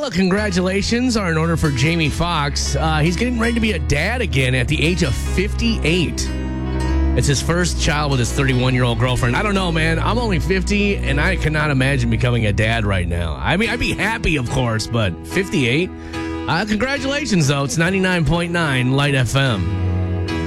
Well, congratulations are in order for Jamie Foxx. He's getting ready to be a dad again at the age of 58. It's his first child with his 31-year-old girlfriend. I don't know, man. I'm only 50, and I cannot imagine becoming a dad right now. I mean, I'd be happy, of course, but 58? Congratulations, though. It's 99.9 Light FM.